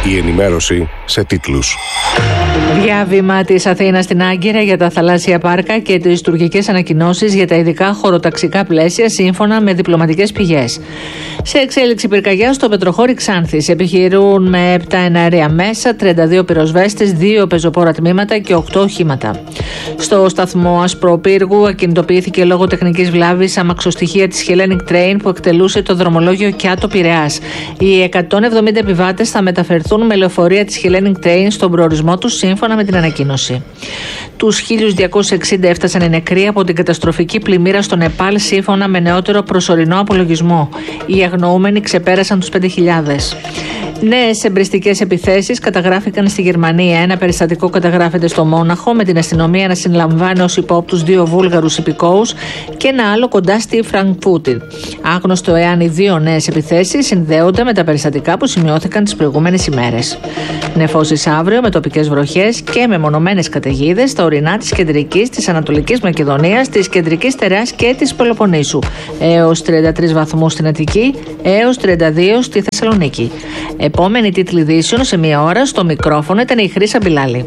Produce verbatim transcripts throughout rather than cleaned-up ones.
Η ενημέρωση σε τίτλους. Διάβημα της Αθήνας στην Άγκυρα για τα θαλάσσια πάρκα και τις τουρκικές ανακοινώσεις για τα ειδικά χωροταξικά πλαίσια σύμφωνα με διπλωματικές πηγές. Σε εξέλιξη πυρκαγιά στο Πετροχώρι Ξάνθης επιχειρούν με επτά εναέρια μέσα, τριάντα δύο πυροσβέστες, δύο πεζοπόρα τμήματα και οκτώ οχήματα. Στο σταθμό Ασπροπύργου ακινητοποιήθηκε λόγω τεχνικής βλάβης αμαξοστοιχεία της Hellenic Train που εκτελούσε το δρομολόγιο Κιάτο Πειραιάς. Οι εκατόν εβδομήντα επιβάτες θα μεταφερθούν με λεωφορεία της Hellenic Train στον προορισμό τους σύμφωνα με την ανακοίνωση. Τους χίλιους διακόσιους εξήντα έφτασαν οι νεκροί από την καταστροφική πλημμύρα στο Νεπάλ σύμφωνα με νεότερο προσωρινό απολογισμό. Οι αγνοούμενοι ξεπέρασαν τους πέντε χιλιάδες. Νέες εμπριστικές επιθέσεις καταγράφηκαν στη Γερμανία. Ένα περιστατικό καταγράφεται στο Μόναχο με την αστυνομία να συλλαμβάνει ως υπόπτους δύο Βούλγαρους υπηκόους και ένα άλλο κοντά στη Φραγκφούρτη. Άγνωστο εάν οι δύο νέες επιθέσεις συνδέονται με τα περιστατικά που σημειώθηκαν τις προηγούμενες ημέρες. Νεφώσεις αύριο με τοπικές βροχές και μεμονωμένες καταιγίδες στα ορεινά της κεντρικής, της Ανατολικής Μακεδονίας, της κεντρικής Στερεάς και της Πελοποννήσου. Έως τριάντα τρεις βαθμούς στην Αττική, έως τριάντα δύο στη Θεσσαλονίκη. Επόμενη τίτλη ειδήσεων σε μία ώρα. Στο μικρόφωνο ήταν η Χρύσα Μπιλάλη.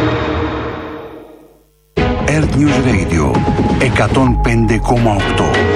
Earth News Radio εκατόν πέντε κόμμα οκτώ.